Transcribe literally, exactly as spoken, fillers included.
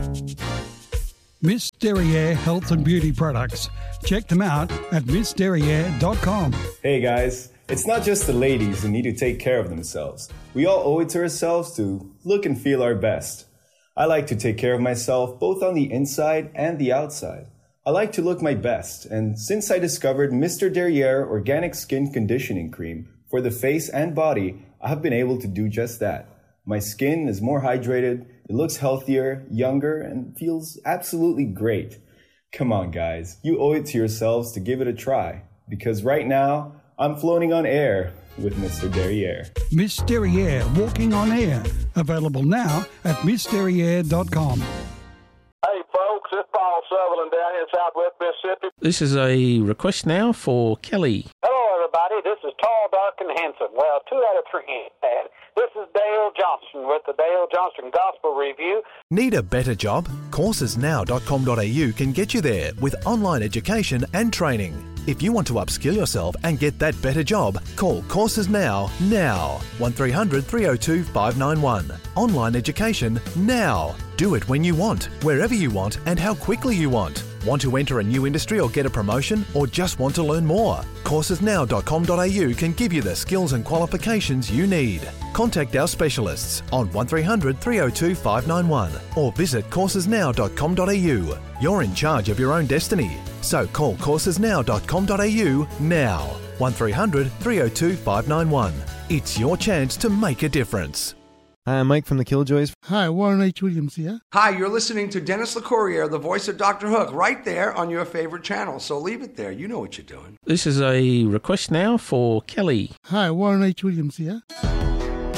Miss Derriere Health and Beauty Products. Check them out at miss derriere dot com. Hey guys, it's not just the ladies who need to take care of themselves. We all owe it to ourselves to look and feel our best. I like to take care of myself both on the inside and the outside. I like to look my best, and since I discovered Mister Derriere Organic Skin Conditioning Cream for the face and body, I have been able to do just that. My skin is more hydrated, it looks healthier, younger, and feels absolutely great. Come on, guys, you owe it to yourselves to give it a try, because right now, I'm floating on air with Mister Derriere. Miss Derriere Walking on Air. Available now at miss derriere dot com. Hey, folks, it's Paul Sutherland down here in Southwest Mississippi. This is a request now for Kelly. Hello, everybody. This is Tall, Dark, and Handsome. Well, two out of three ain't bad. This is Dale Johnston with the Dale Johnston Gospel Review. Need a better job? courses now dot com dot a u can get you there with online education and training. If you want to upskill yourself and get that better job, call Courses Now, now. one three hundred three oh two five nine one. Online education now. Do it when you want, wherever you want, and how quickly you want. Want to enter a new industry or get a promotion, or just want to learn more? courses now dot com dot a u can give you the skills and qualifications you need. Contact our specialists on one three hundred three oh two five nine one or visit courses now dot com dot a u. You're in charge of your own destiny, so call courses now dot com dot a u now. one three hundred three oh two five nine one. It's your chance to make a difference. Hi, I'm Mike from the Killjoys. Hi, Warren H. Williams here. Hi, you're listening to Dennis LeCourrier, the voice of Doctor Hook, right there on your favorite channel. So leave it there. You know what you're doing. This is a request now for Kelly. Hi, Warren H. Williams here.